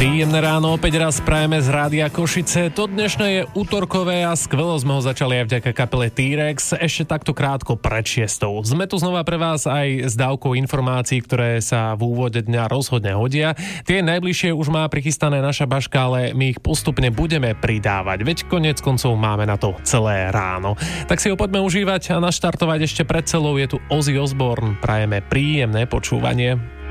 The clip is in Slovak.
Príjemné ráno, opäť raz prajeme z Rádia Košice. To dnešné je utorkové a skvelo sme ho začali aj vďaka kapele T-Rex. Ešte takto krátko pred 6. Sme tu znova pre vás aj s dávkou informácií, ktoré sa v úvode dňa rozhodne hodia. Tie najbližšie už má prichystané naša Baška, ale my ich postupne budeme pridávať. Veď konec koncov máme na to celé ráno. Tak si ho poďme užívať a naštartovať ešte pred celou. Je tu Ozzy Osbourne. Prajeme príjemné počúvanie.